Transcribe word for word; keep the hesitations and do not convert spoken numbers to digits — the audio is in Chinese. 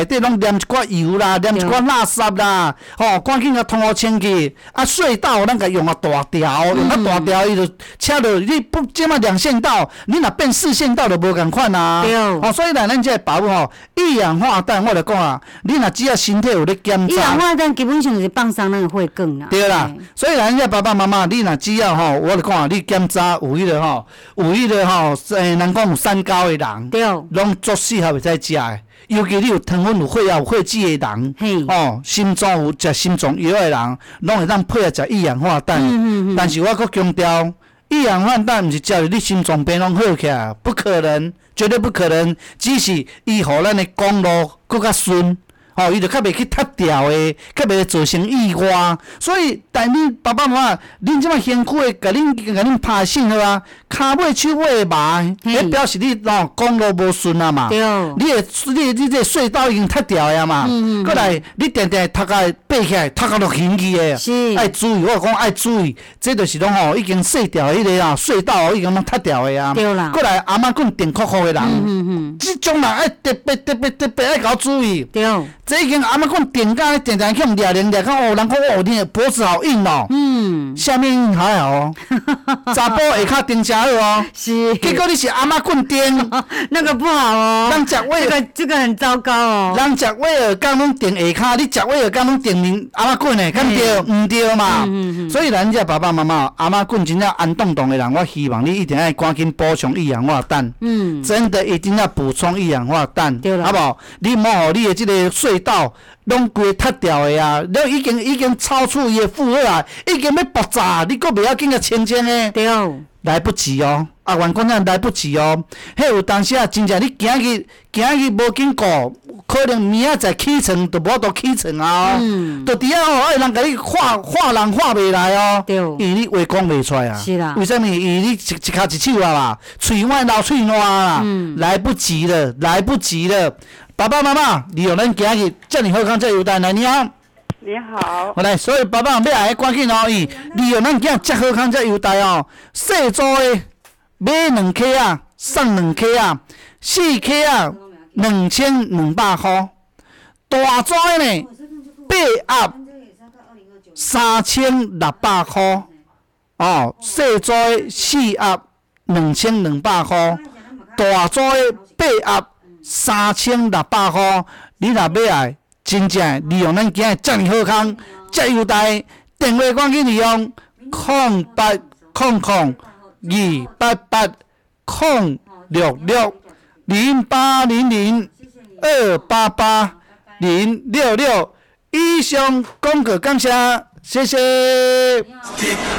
内底拢黏一寡油啦，黏一寡垃圾啦，吼、哦，赶紧甲通互清气。啊，隧道咱甲用啊大条，用啊大条，伊、嗯、就车落你不即马两线道，你若变四线道就无共款啊。对。哦，所以咱咱这保护吼，一氧化氮，我就讲啊，你若只要身体有咧检查， 一氧化氮基本上是放松那个血管啦。 对啦，所以咱这爸爸妈妈，你若只要吼，我就讲啊，你检查有迄个吼，有迄个吼，诶，人讲有三高的人，对，拢足适合会使食的。尤其你有糖分、有血压、有血脂的人，哦，心脏有食心脏药的人，拢会当配合食一氧化氮。嗯嗯嗯、但是我搁强调，一氧化氮毋是叫你心脏病拢好起来，不可能，绝对不可能。只是伊互咱的公路搁较顺。哦，伊就较袂去塌掉的，较袂造成意外。所以，但恁爸爸妈妈，恁即摆辛苦的，甲恁甲恁拍醒好啊，骹尾手尾麻，迄表示你哦公路无顺啊嘛。对。你的你你这隧道已经塌掉呀嘛。嗯嗯。过来，你定定头壳爬起来，头壳都晕去的。是。爱注意，我讲爱注意，这就是拢吼已经碎掉迄个啊隧道已经拢塌掉的啊。对啦。过来，阿妈讲电酷酷的人，嗯嗯嗯，这种人爱特别特别特别爱搞注意。对。这已经阿妈讲电杆电电去掠零掠，看哦，人讲哦，你的脖子好硬哦。嗯。下面硬还好哦。查甫下骹电真好哦。是。结果你是阿妈棍电， 那个不好哦。 人食威尔， 这个这个很糟糕哦。 人食威尔刚拢电下骹，你食威尔刚拢电面阿妈棍的，敢对？唔对嘛。嗯嗯。所以咱这爸爸妈妈阿妈棍真正安动动的人，我希望你一定要赶紧补充一氧化氮。嗯。真的一定要补充一氧化氮，好不好？你莫互你的这个隧道拢规塌掉的啊！你已经已经超出伊的负荷啊，已经要爆炸，你阁袂要紧个清清的。对哦。来不及哦，啊，原讲咱来不及哦。迄有当时啊，真正你今日今日无经过，可能明仔载起床就无都起床啊。嗯。就伫遐哦，爱人甲你画画人画袂来哦。对。因为你话讲袂出来啊。是啦。为什么？因为你一一骹一手啊啦，喙歪流喙烂啦。嗯。来不及了，来不及了。爸爸妈妈，利用咱今日遮尔好康这优待来，你好。 你好。 好来，所以爸爸要来赶紧哦，伊利用咱今日遮好康这优待哦，细组的买两克啊，送两克啊，四克啊，两千两百块。大组的呢，八盒三千六百块。哦，细组的四盒两千两百块，大组的八盒。三千六百块，你若买来，真正利用咱今日遮尔好康，遮优待，电话赶紧利用零八空空二八八空六六零八零零二八八零六六。以上广告感谢，谢谢。